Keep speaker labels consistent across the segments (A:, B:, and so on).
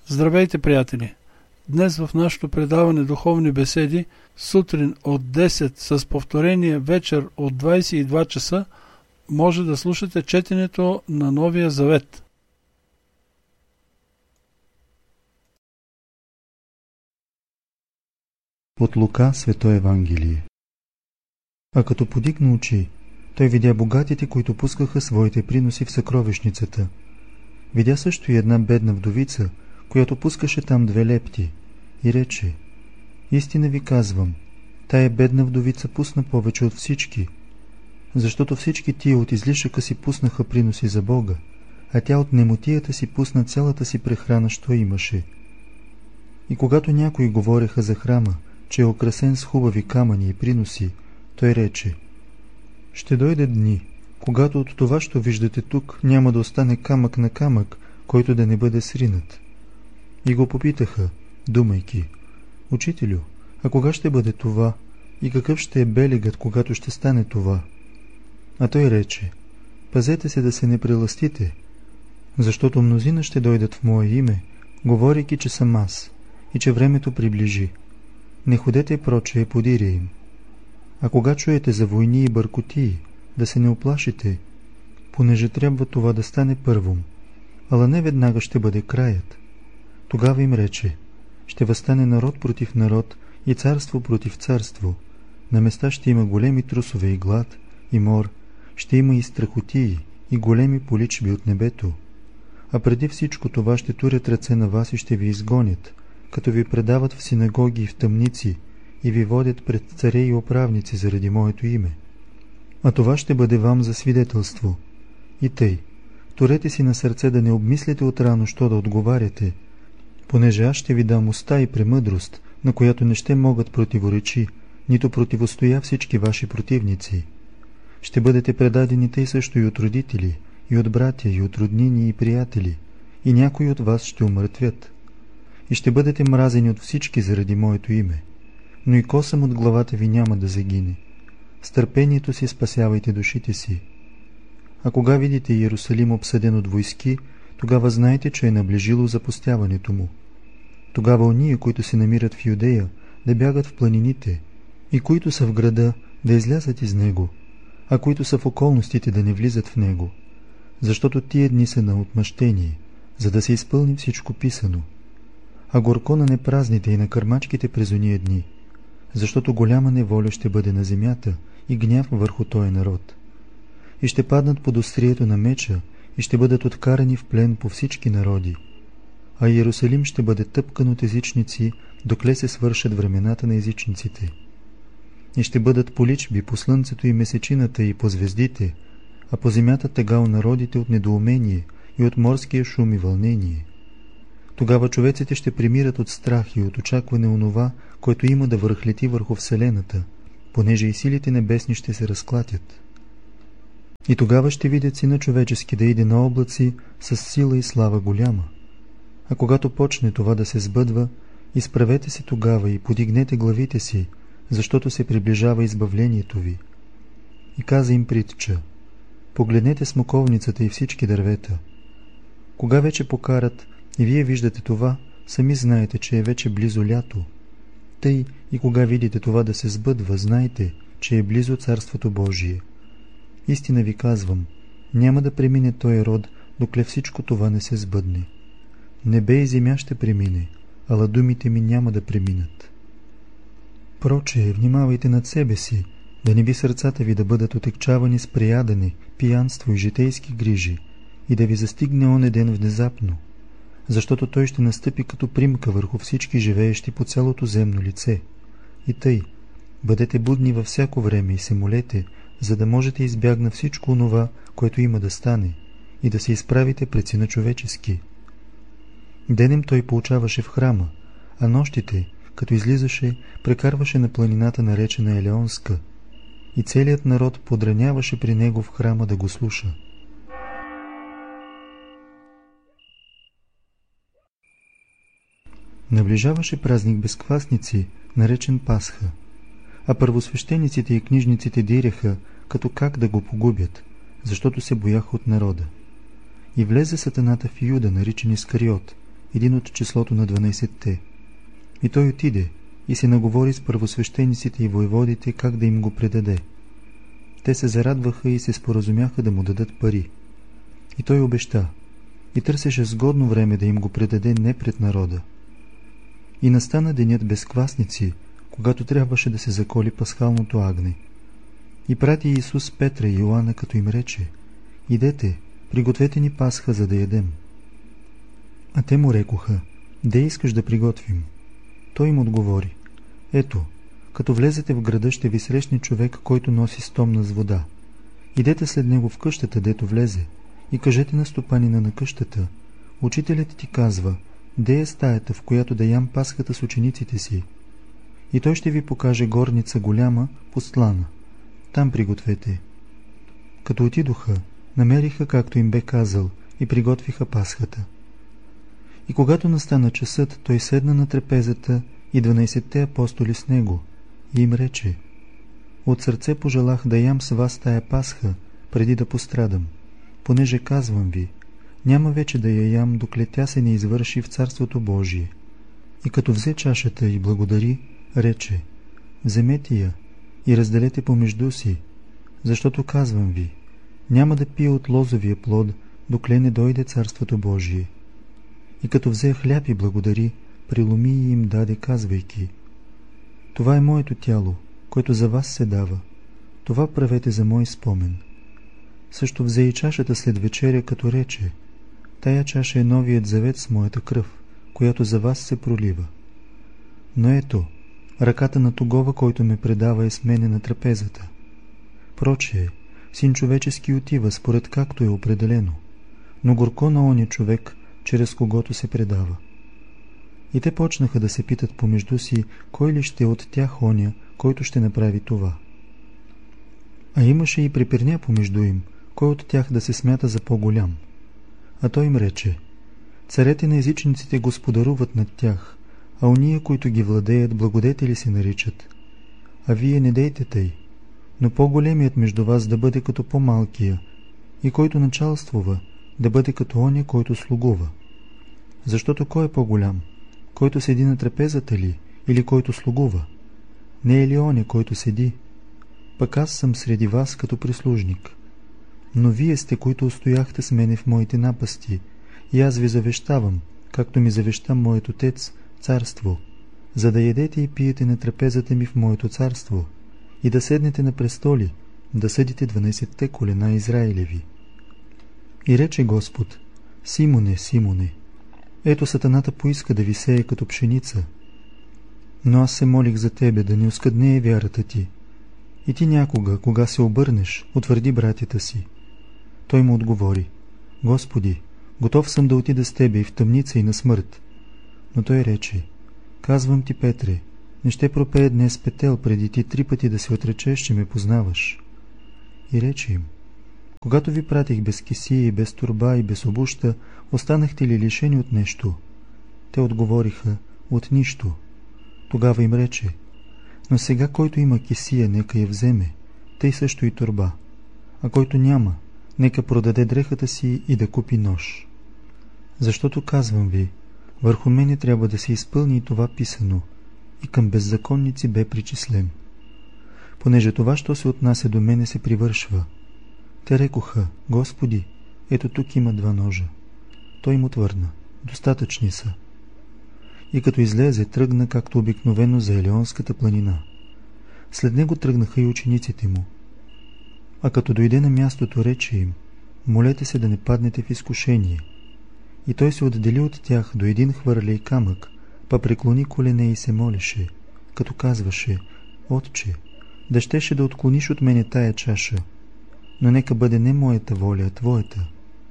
A: Здравейте, приятели! Днес в нашето предаване Духовни беседи, сутрин от 10 с повторение вечер от 22 часа, може да слушате четенето на Новия Завет.
B: От Лука, Свето Евангелие. А като подигна очи, той видя богатите, които пускаха своите приноси в съкровищницата. Видя също и една бедна вдовица, която пускаше там 2 лепти, и рече: истина ви казвам, тая бедна вдовица пусна повече от всички, защото всички тия от излишъка си пуснаха приноси за Бога, а тя от немотията си пусна цялата си прехрана, що имаше. И когато някои говореха за храма, че е украсен с хубави камъни и приноси, той рече: ще дойде дни, когато от това, що виждате тук, няма да остане камък на камък, който да не бъде сринат. И го попитаха, думайки: Учителю, а кога ще бъде това и какъв ще е белегът, когато ще стане това? А той рече: пазете се да се не прелъстите, защото мнозина ще дойдат в мое име, говорейки, че съм аз и че времето приближи. Не ходете прочее подиря им. А кога чуете за войни и бъркотии, да се не уплашите, понеже трябва това да стане първом, ала не веднага ще бъде краят. Тогава им рече: ще възстане народ против народ и царство против царство. На места ще има големи трусове и глад, и мор, ще има и страхотии, и големи поличби от небето. А преди всичко това ще турят ръце на вас и ще ви изгонят, като ви предават в синагоги и в тъмници, и ви водят пред царе и управници заради моето име. А това ще бъде вам за свидетелство. И тъй, турете си на сърце да не обмислите отрано, що да отговаряте, понеже аз ще ви дам уста и премъдрост, на която не ще могат противоречи, нито противостоя всички ваши противници. Ще бъдете предадени тъй също и от родители, и от братя, и от роднини и приятели, и някои от вас ще умъртвят. И ще бъдете мразени от всички заради моето име, но и косъм от главата ви няма да загине. С търпението си спасявайте душите си. А кога видите Иерусалим обсъден от войски, тогава знайте, че е наближило запустяването му. Тогава ония, които се намират в Юдея, да бягат в планините, и които са в града, да излязат из него, а които са в околностите, да не влизат в него, защото тия дни са на отмъщение, за да се изпълни всичко писано. А горко на непразните и на кърмачките през ония дни, защото голяма неволя ще бъде на земята и гняв върху този народ. И ще паднат под острието на меча и ще бъдат откарани в плен по всички народи. А Иерусалим ще бъде тъпкан от езичници, докле се свършат времената на езичниците. И ще бъдат поличби по слънцето и месечината и по звездите, а по земята тъга у народите от недоумение и от морския шум и вълнение. Тогава човеците ще примират от страх и от очакване онова, което има да върхлети върху вселената, понеже и силите небесни ще се разклатят. И тогава ще видят Сина човечески да иде на облаци с сила и слава голяма. А когато почне това да се сбъдва, изправете се тогава и подигнете главите си, защото се приближава избавлението ви. И каза им притча: погледнете смоковницата и всички дървета. Кога вече покарат и вие виждате това, сами знаете, че е вече близо лято. Тъй и кога видите това да се сбъдва, знайте, че е близо Царството Божие. Истина ви казвам, няма да премине този род, докле всичко това не се сбъдне. Небе и земя ще премине, ала думите ми няма да преминат. Прочее, внимавайте над себе си, да не би сърцата ви да бъдат отекчавани с преядане, пиянство и житейски грижи, и да ви застигне оня ден внезапно, защото той ще настъпи като примка върху всички живеещи по цялото земно лице. И тъй, бъдете будни във всяко време и се молете, за да можете избягна всичко онова, което има да стане, и да се изправите пред Сина човечески. Денем той получаваше в храма, а нощите, като излизаше, прекарваше на планината, наречена Елеонска, и целият народ подраняваше при него в храма да го слуша. Наближаваше празник Безквасници, наречен Пасха, а първосвещениците и книжниците диряха, като как да го погубят, защото се бояха от народа. И влезе сатаната в Юда, наричан Искариот, един от числото на 12-те. И той отиде и се наговори с първосвещениците и войводите как да им го предаде. Те се зарадваха и се споразумяха да му дадат пари. И той обеща и търсеше сгодно време да им го предаде не пред народа. И настана денят без квасници, когато трябваше да се заколи пасхалното агне. И прати Исус Петра и Йоанна, като им рече: идете, пригответе ни пасха, за да ядем. А те му рекоха: де искаш да приготвим? Той им отговори: ето, като влезете в града, ще ви срещне човек, който носи стомна с вода. Идете след него в къщата, дето влезе, и кажете на стопанина на къщата: учителят ти казва, де е стаята, в която да ям пасхата с учениците си? И той ще ви покаже горница голяма, постлана. Там пригответе. Като отидоха, намериха както им бе казал и приготвиха пасхата. И когато настана часът, той седна на трапезата и 12-те апостоли с него и им рече: от сърце пожелах да ям с вас тая пасха, преди да пострадам, понеже казвам ви, няма вече да я ям, докле тя се не извърши в Царството Божие. И като взе чашата и благодари, рече: вземете я и разделете помежду си, защото казвам ви, няма да пия от лозовия плод, докле не дойде Царството Божие. И като взе хляб и благодари, преломи и им даде, казвайки: това е моето тяло, което за вас се дава, това правете за мой спомен. Също взе и чашата след вечеря, като рече: тая чаша е новият завет с моята кръв, която за вас се пролива. Но ето, ръката на тогова, който ме предава, е с мене на трапезата. Прочее, Син човечески отива, според както е определено, но горко на оня човек, чрез когото се предава. И те почнаха да се питат помежду си, кой ли ще от тях оня, който ще направи това. А имаше и препирня помежду им, кой от тях да се смята за по-голям. А той им рече: царете на езичниците господаруват над тях, а ония, които ги владеят, благодетели се наричат. А вие не дейте тъй, но по-големият между вас да бъде като по-малкия, и който началствува, да бъде като оня, който слугува. Защото кой е по-голям? Който седи на трапезата ли, или който слугува? Не е ли оня, който седи? Пък аз съм среди вас като прислужник. Но вие сте, които устояхте с мене в моите напасти, и аз ви завещавам, както ми завеща моят отец, царство, за да ядете и пиете на трапезата ми в моето царство, и да седнете на престоли, да съдите 12-те колена Израилеви. И рече Господ: Симоне, Симоне, ето сатаната поиска да ви сее като пшеница, но аз се молих за тебе, да не оскъднее вярата ти. И ти някога, кога се обърнеш, утвърди братята си. Той му отговори: Господи, готов съм да отида с тебе и в тъмница и на смърт. Но той рече: казвам ти, Петре, не ще пропее днес петел преди ти 3 пъти да се отречеш, че ме познаваш. И рече им: когато ви пратих без кесия и без торба и без обуща, останахте ли лишени от нещо? Те отговориха: от нищо. Тогава им рече: но сега, който има кесия, нека я вземе, тъй също и торба, а който няма, нека продаде дрехата си и да купи нож. Защото казвам ви, върху мене трябва да се изпълни и това писано, и към беззаконници бе причислен. Понеже това, що се отнася до мене, се привършва. Те рекоха: Господи, ето тук има 2 ножа. Той им отвърна: достатъчни са. И като излезе, тръгна както обикновено за Елеонската планина. След него тръгнаха и учениците му. А като дойде на мястото, рече им: молете се да не паднете в изкушение. И той се отдели от тях до един хвърлей камък, па преклони колене и се молеше, като казваше: Отче, да щеше да отклониш от мене тая чаша, но нека бъде не моята воля, а твоята.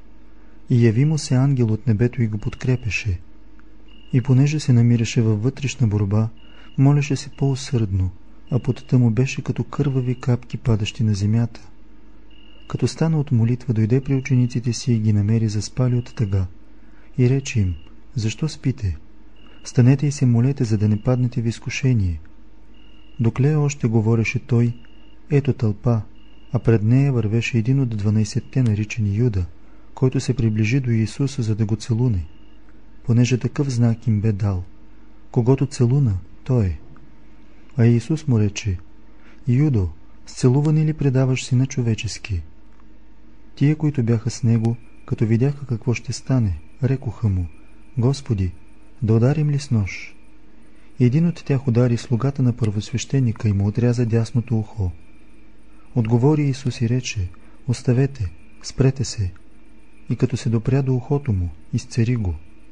B: И яви му се ангел от небето и го подкрепеше. И понеже се намираше във вътрешна борба, молеше се по-усърдно, а потта му беше като кървави капки, падащи на земята. Като стана от молитва, дойде при учениците си и ги намери заспали от тъга. И рече им: защо спите? Станете и се молете, за да не паднете в изкушение. Докле още говореше той, ето тълпа, а пред нея вървеше един от 12-те, наричани Юда, който се приближи до Исуса, за да го целуне. понеже такъв знак им бе дал. Когото целуна, той е. А Исус му рече: Юдо, с целуване ли предаваш Сина човечески? Тие, които бяха с него, като видяха какво ще стане, рекоха му: Господи, да ударим ли с нож? Един от тях удари слугата на първосвещеника и му отряза дясното ухо. Отговори Исус и рече: Оставете, спрете се. И като се допря до ухото му, изцери го.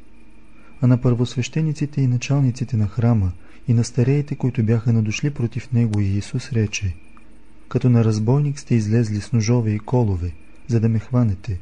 B: А на първосвещениците и началниците на храма и на стареите, които бяха надошли против него, и Исус рече: Като на разбойник сте излезли с ножове и колове, за да ме хванете.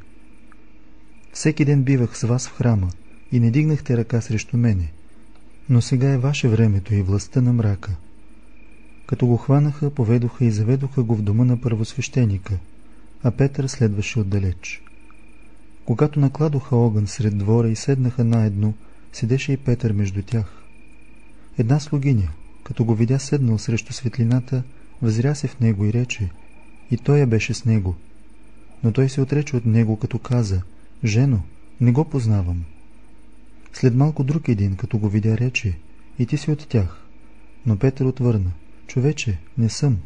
B: Всеки ден бивах с вас в храма и не дигнахте ръка срещу мене, но сега е ваше времето и властта на мрака. Като го хванаха, поведоха и заведоха го в дома на първосвещеника, а Петър следваше отдалеч. Когато накладоха огън сред двора и седнаха наедно, седеше и Петър между тях. Една слугиня, като го видя седнал срещу светлината, възря се в него и рече: И той я беше с него. Но той се отрече от него, като каза: Жено, не го познавам. След малко друг един, като го видя, рече: И ти си от тях. Но Петър отвърна: Човече, не съм.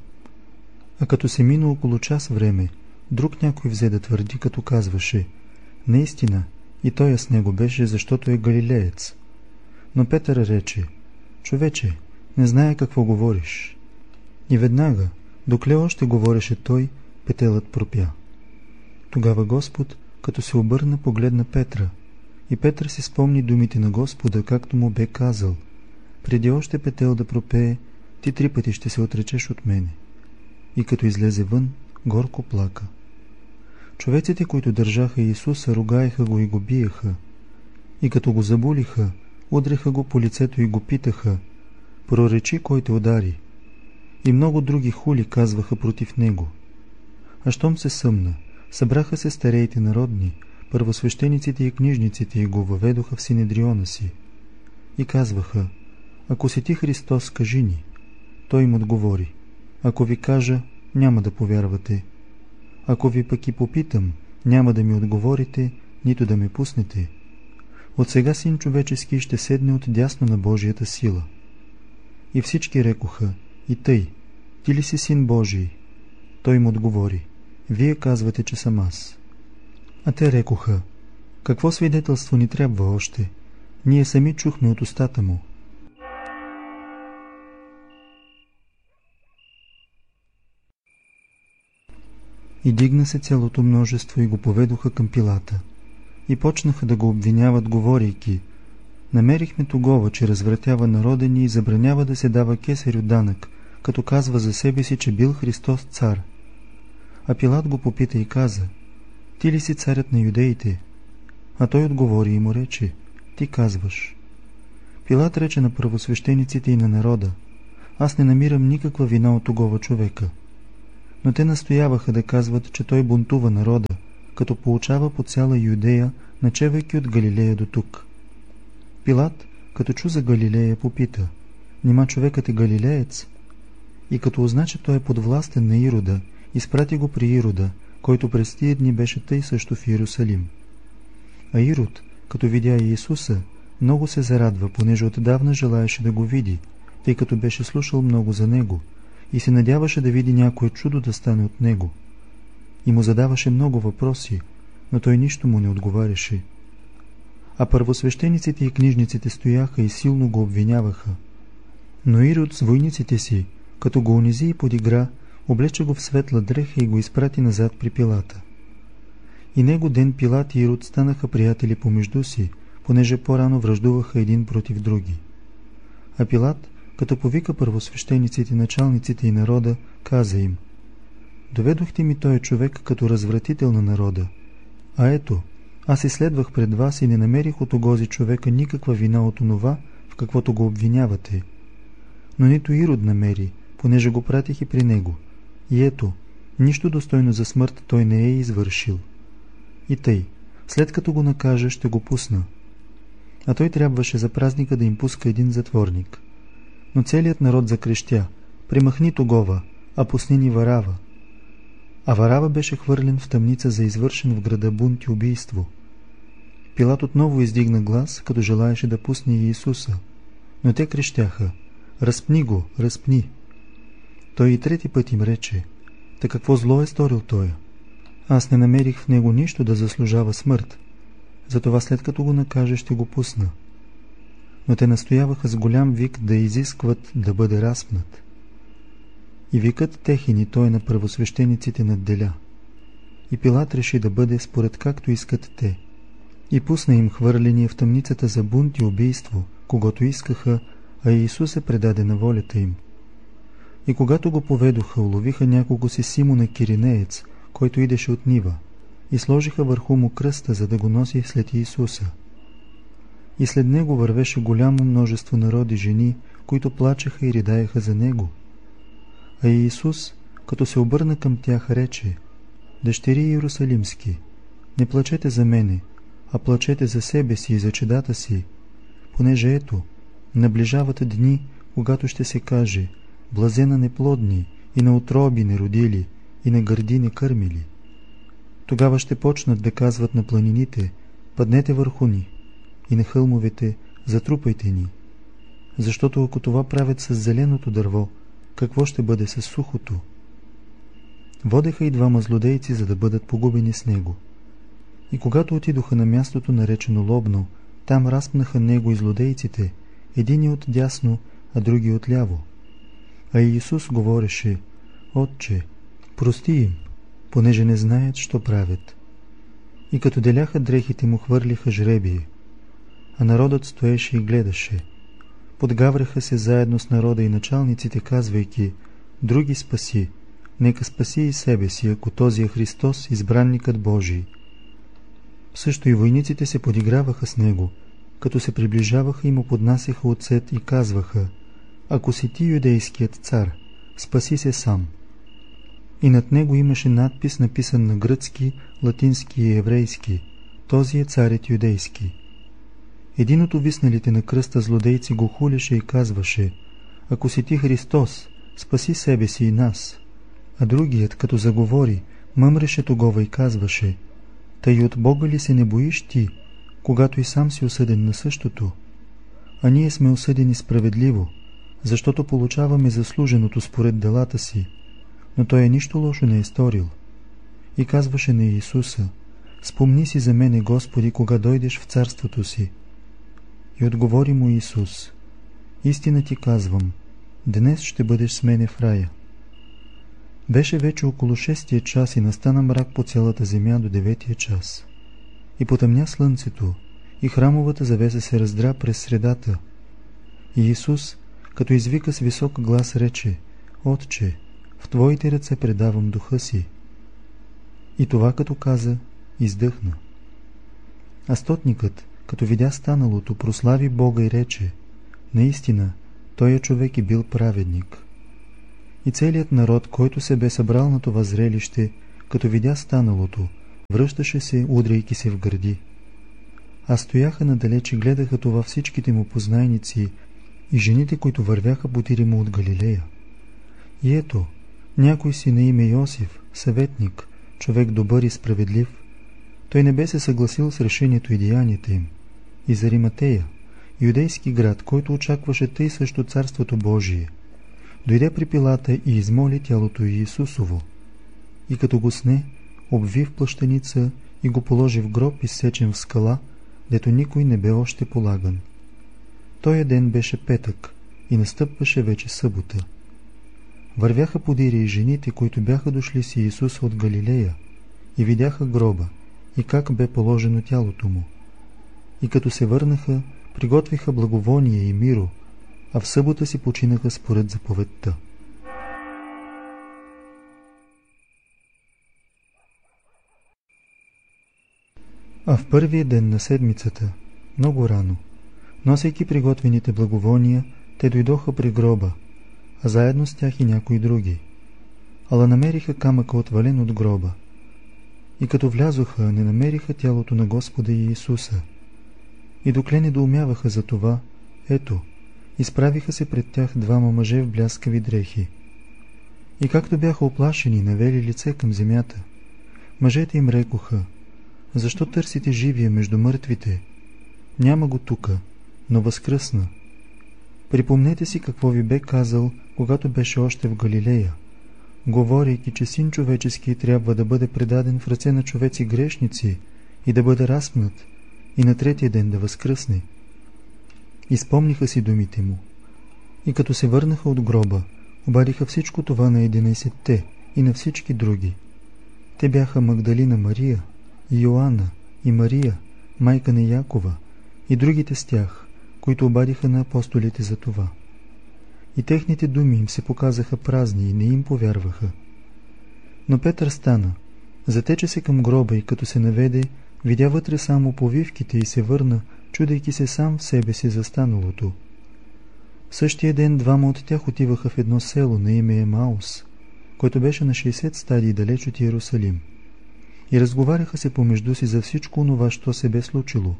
B: А като се мина около час време, друг някой взе да твърди, като казваше: Наистина, и той с него беше, защото е галилеец. Но Петър рече: Човече, не зная какво говориш. И веднага, докле още говореше той, петелът пропя. Тогава Господ, като се обърна, погледна Петра, и Петър си спомни думите на Господа, както му бе казал: Преди още петел да пропее, ти 3 пъти ще се отречеш от мене. И като излезе вън, горко плака. Човеците, които държаха Исуса, ругаеха го и го биеха. И като го забулиха, удреха го по лицето и го питаха: Проречи, кой те удари? И много други хули казваха против него. А щом се съмна, събраха се стареите народни, първосвещениците и книжниците, и го въведоха в синедриона си. И казваха: Ако си ти Христос, кажи ни. Той им отговори: Ако ви кажа, няма да повярвате. Ако ви пък и попитам, няма да ми отговорите, нито да ме пуснете. От сега Син човечески ще седне от дясно на Божията сила. И всички рекоха: И тъй, ти ли си Син Божий? Той им отговори: Вие казвате, че съм аз. А те рекоха: Какво свидетелство ни трябва още? Ние сами чухме от устата му. И дигна се цялото множество и го поведоха към Пилата. И почнаха да го обвиняват, говорейки: Намерихме тогова, че развратява народа ни и забранява да се дава кесарю данък, като казва за себе си, че бил Христос цар. А Пилат го попита и каза: Ти ли си царят на юдеите? А той отговори и му рече: Ти казваш. Пилат рече на първосвещениците и на народа: Аз не намирам никаква вина от тогова човека. Но те настояваха да казват, че той бунтува народа, като получава по цяла Юдея, начевайки от Галилея до тук. Пилат, като чу за Галилея, попита: Нима човекът е галилеец? И като узна, че той е подвластен на Ирода, изпрати го при Ирода, който през тия дни беше тъй също в Иерусалим. А Ирод, като видя Иисуса, много се зарадва, понеже отдавна желаеше да го види, тъй като беше слушал много за него, и се надяваше да види някое чудо да стане от него. И му задаваше много въпроси, но той нищо му не отговаряше. А първосвещениците и книжниците стояха и силно го обвиняваха. Но Ирод с войниците си, като го унизи и подигра, облече го в светла дреха и го изпрати назад при Пилата. И него ден Пилат и Ирод станаха приятели помежду си, понеже по-рано враждуваха един против други. А Пилат, като повика първосвещениците, началниците и народа, каза им: Доведохте ми този човек като развратител на народа. А ето, аз изследвах пред вас и не намерих от огози човека никаква вина от онова, в каквото го обвинявате. Но нито Ирод намери, понеже го пратих и при него. И ето, нищо достойно за смърт той не е извършил. И тъй, след като го накажа, ще го пусна. А той трябваше за празника да им пуска един затворник. Но целият народ закрещя: Премахни тогова, а пусни ни Варава. А Варава беше хвърлен в тъмница за извършен в града бунт и убийство. Пилат отново издигна глас, като желаеше да пусне Иисуса, но те крещяха: разпни го, разпни! Той и трети път им рече: та какво зло е сторил той? Аз не намерих в него нищо да заслужава смърт, затова след като го накаже ще го пусна. Но те настояваха с голям вик да изискват да бъде разпнат. И викът техин и той на първосвещениците надделя. И Пилат реши да бъде според както искат те. И пусна им хвърление в тъмницата за бунт и убийство, когото искаха, а Иисус се предаде на волята им. И когато го поведоха, уловиха някого си Симона Киринеец, който идеше от нива, и сложиха върху му кръста, за да го носи след Иисуса. И след него вървеше голямо множество народи жени, които плачеха и ридаеха за него. А Иисус, като се обърна към тях, рече: дъщери Иерусалимски, не плачете за мене, а плачете за себе си и за чедата си, понеже ето, наближават дни, когато ще се каже: блазе на неплодни и на утроби неродили и на гърди не кърмили. Тогава ще почнат да казват на планините: паднете върху ни, и на хълмовете: затрупайте ни. Защото ако това правят с зеленото дърво, какво ще бъде с сухото? Водеха и двама злодейци, за да бъдат погубени с него. И когато отидоха на мястото наречено Лобно, там разпнаха него и злодейците, едини от дясно, а други от ляво. А Иисус говореше: Отче, прости им, понеже не знаят, що правят. И като деляха дрехите му, хвърлиха жребие. А народът стоеше и гледаше. Подгавраха се заедно с народа и началниците, казвайки: други спаси, нека спаси и себе си, ако този е Христос, избранникът Божий. Също и войниците се подиграваха с него, като се приближаваха и му поднасяха оцет и казваха: ако си ти юдейският цар, спаси се сам. И над него имаше надпис, написан на гръцки, латински и еврейски: този е царят юдейски. Един от увисналите на кръста злодейци го хулеше и казваше: ако си ти Христос, спаси себе си и нас. А другият, като заговори, мъмреше тогова и казваше: тъй от Бога ли се не боиш ти, когато и сам си осъден на същото? А ние сме осъдени справедливо, защото получаваме заслуженото според делата си, но той нищо лошо не е сторил. И казваше на Иисуса: спомни си за мене, Господи, кога дойдеш в царството си. И отговори му Исус: истина ти казвам, днес ще бъдеш с мене в рая. Беше вече около 6-тия час и настана мрак по цялата земя до 9-тия час. И потъмня слънцето, и храмовата завеса се раздра през средата. И Исус, като извика с висок глас, рече: Отче, в Твоите ръце предавам духа си. И това като каза, издъхна. А стотникът, като видя станалото, прослави Бога и рече: наистина, той човек е бил праведник. И целият народ, който се бе събрал на това зрелище, като видя станалото, връщаше се, удряйки се в гърди. А стояха надалеч и гледаха това всичките му познайници и жените, които вървяха потири му от Галилея. И ето, някой си на име Йосиф, съветник, човек добър и справедлив, той не бе се съгласил с решението и деянията им. И за Риматея, юдейски град, който очакваше тъй също царството Божие, дойде при Пилата и измоли тялото Иисусово. И като го сне, обви в плащаница и го положи в гроб, изсечен в скала, дето никой не бе още полаган. Тоя ден беше петък и настъпваше вече събота. Вървяха подире и жените, които бяха дошли с Иисус от Галилея, и видяха гроба и как бе положено тялото му. И като се върнаха, приготвиха благовоние и миро, а в събота си починаха според заповедта. А в първия ден на седмицата, много рано, носейки приготвените благовония, те дойдоха при гроба, а заедно с тях и някои други. Ала намериха камъка отвален от гроба. И като влязоха, не намериха тялото на Господа Иисуса. И докле не доумяваха за това, ето, изправиха се пред тях двама мъже в бляскави дрехи. И както бяха оплашени, навели лице към земята. Мъжете им рекоха: Защо търсите живия между мъртвите? Няма го тука, но възкръсна. Припомнете си какво ви бе казал, когато беше още в Галилея, говорейки, че Син човечески трябва да бъде предаден в ръце на човеци грешници и да бъде разпнат и на третия ден да възкръсне. Изпомниха си думите му. И като се върнаха от гроба, обадиха всичко това на 11-те и на всички други. Те бяха Магдалина Мария, и Йоанна, и Мария, майка на Якова, и другите с тях, които обадиха на апостолите за това. И техните думи им се показаха празни и не им повярваха. Но Петър стана, затече се към гроба и като се наведе, видя вътре само повивките и се върна, чудейки се сам в себе си за станалото. В същия ден двама от тях отиваха в едно село на име Емаус, което беше на 60 стадии далеч от Иерусалим. И разговаряха се помежду си за всичко онова, що се бе случило.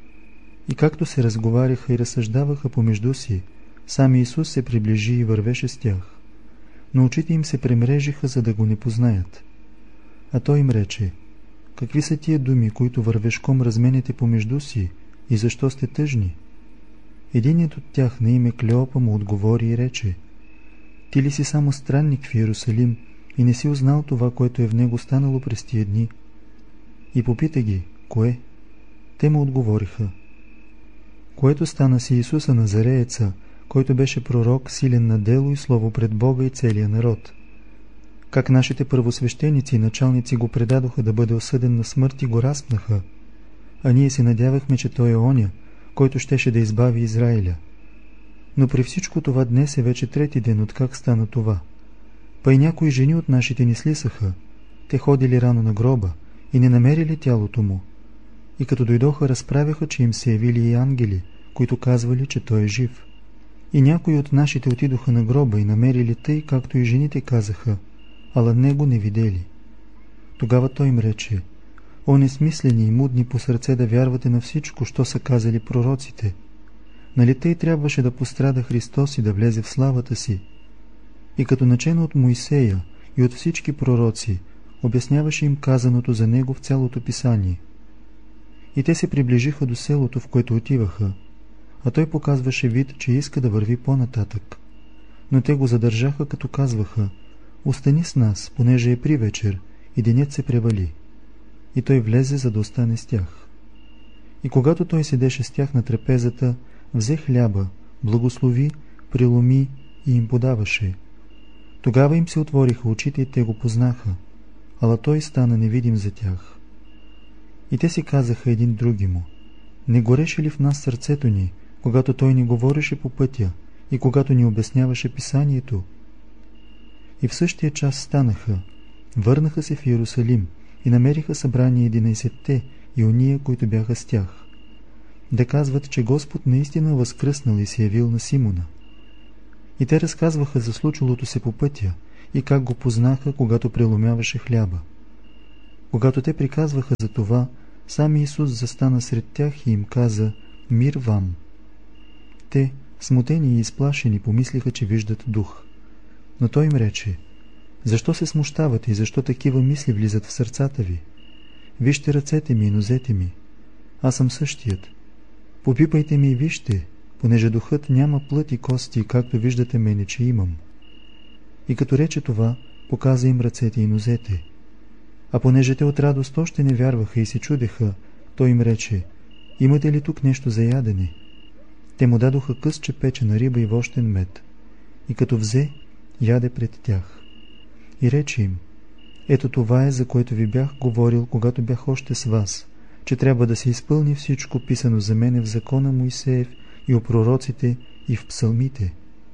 B: И както се разговаряха и разсъждаваха помежду си, сам Исус се приближи и вървеше с тях. Но очите им се премрежиха, за да го не познаят. А той им рече: какви са тия думи, които вървешком разменяте помежду си, и защо сте тъжни? Единият от тях на име Клеопа му отговори и рече: ти ли си само странник в Иерусалим и не си узнал това, което е в него станало през тия дни? И попита ги: кое? Те му отговориха: което стана си Исуса Назарееца, който беше пророк, силен на дело и слово пред Бога и целия народ. Как нашите първосвещеници и началници го предадоха да бъде осъден на смърт и го разпнаха, а ние се надявахме, че той е оня, който щеше да избави Израиля. Но при всичко това днес е вече трети ден, откак стана това. Па и някои жени от нашите ни слисаха. Те ходили рано на гроба и не намерили тялото му. И като дойдоха, разправяха, че им се явили и ангели, които казвали, че той е жив. И някои от нашите отидоха на гроба и намерили тъй, както и жените казаха, ала него не видели. Тогава той им рече: о несмислени и мудни по сърце да вярвате на всичко, що са казали пророците. Нали тъй трябваше да пострада Христос и да влезе в славата си? И като начено от Моисея и от всички пророци, обясняваше им казаното за него в цялото писание. И те се приближиха до селото, в което отиваха, а той показваше вид, че иска да върви по-нататък. Но те го задържаха, като казваха: остани с нас, понеже е привечер и денят се превали. И той влезе, за да остане с тях. И когато той седеше с тях на трапезата, взе хляба, благослови, преломи и им подаваше. Тогава им се отвориха очите и те го познаха, ала той стана невидим за тях. И те си казаха един други му: не гореше ли в нас сърцето ни, когато той ни говореше по пътя и когато ни обясняваше писанието? И в същия час станаха, върнаха се в Иерусалим и намериха събрани 11-те и ония, които бяха с тях, да казват, че Господ наистина възкръснал и се явил на Симона. И те разказваха за случилото се по пътя и как го познаха, когато преломяваше хляба. Когато те приказваха за това, сам Исус застана сред тях и им каза: мир вам! Те, смутени и изплашени, помислиха, че виждат дух. Но той им рече: защо се смущавате и защо такива мисли влизат в сърцата ви? Вижте ръцете ми и нозете ми. Аз съм същият. Попипайте ми и вижте, понеже духът няма плът и кости, както виждате мене, че имам. И като рече това, показа им ръцете и нозете. А понеже те от радост още не вярваха и се чудеха, той им рече: имате ли тук нещо за ядене? Те му дадоха късче печена риба и вощен мед. И като взе, яде пред тях. И рече им: ето това е, за което ви бях говорил, когато бях още с вас, че трябва да се изпълни всичко писано за мене в закона Моисеев и о пророците и в псалмите.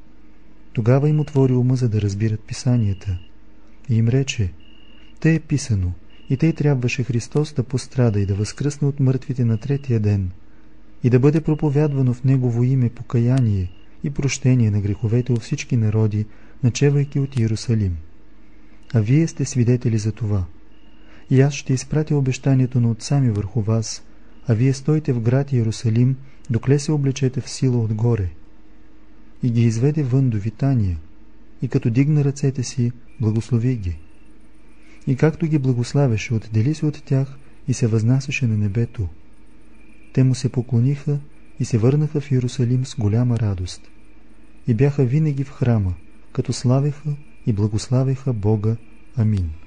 B: Тогава им отвори ума, за да разбират писанията. И им рече: тъй е писано, и тъй трябваше Христос да пострада и да възкръсне от мъртвите на третия ден, и да бъде проповядвано в Негово име покаяние и прощение на греховете у всички народи, начевайки от Иерусалим. А вие сте свидетели за това. И аз ще изпратя обещанието на Отца ми върху вас, а вие стойте в град Иерусалим, докле се облечете в сила отгоре. И ги изведе вън до Витания, и като дигна ръцете си, благослови ги. И както ги благославяше, отдели се от тях и се възнасяше на небето. Те му се поклониха и се върнаха в Йерусалим с голяма радост. И бяха винаги в храма, като славеха и благославяха Бога. Амин.